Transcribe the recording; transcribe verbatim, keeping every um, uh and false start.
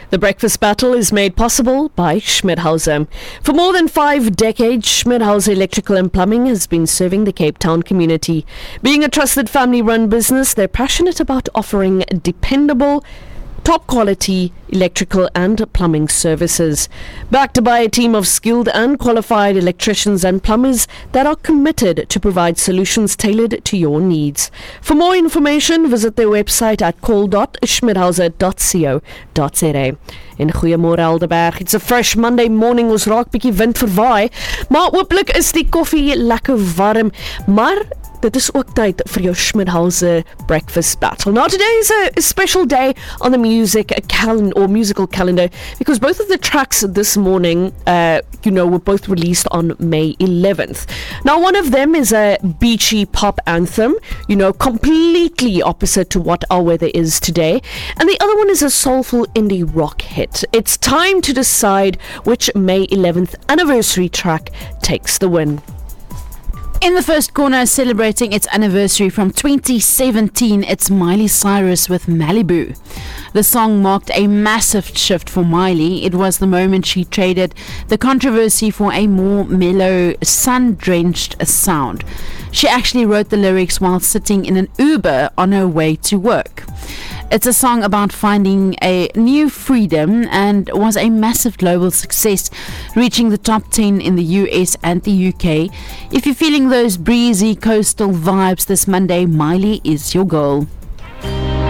The Breakfast Battle is made possible by Schmidhauser. For more than five decades, Schmidhauser Electrical and Plumbing has been serving the Cape Town community. Being a trusted family-run business, they're passionate about offering dependable, top-quality electrical and plumbing services. Backed by a team of skilled and qualified electricians and plumbers that are committed to provide solutions tailored to your needs. For more information, visit their website at call dot schmidhauser dot co dot za. En goeiemôre Alderberg. It's a fresh Monday morning. Ons raak bietjie wind verwaai, maar hooplik is die koffie lekker warm. Maar dit is ook tyd vir jou Schmidhauser Breakfast Battle. Now today is a, a special day on the music calendar or musical calendar because both of the tracks this morning, uh, you know, were both released on May eleventh. Now one of them is a beachy pop anthem, you know, completely opposite to what our weather is today, and the other one is a soulful indie rock hit. It's time to decide which May eleventh anniversary track takes the win. In the first corner, celebrating its anniversary from twenty seventeen, it's Miley Cyrus with Malibu. The song marked a massive shift for Miley. It was the moment she traded the controversy for a more mellow, sun-drenched sound. She actually wrote the lyrics while sitting in an Uber on her way to work. It's a song about finding a new freedom and was a massive global success, reaching the top ten in the U S and the U K. If you're feeling those breezy coastal vibes this Monday, Miley is your girl.